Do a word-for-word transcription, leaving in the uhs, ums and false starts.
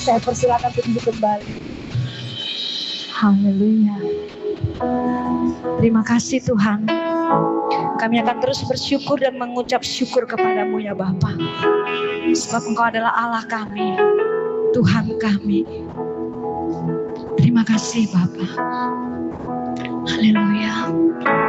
Saya persilakan untuk kembali. Haleluya. Terima kasih Tuhan. Kami akan terus bersyukur dan mengucap syukur kepadamu ya Bapa. Sebab Engkau adalah Allah kami, Tuhan kami. Terima kasih Bapa. Haleluya.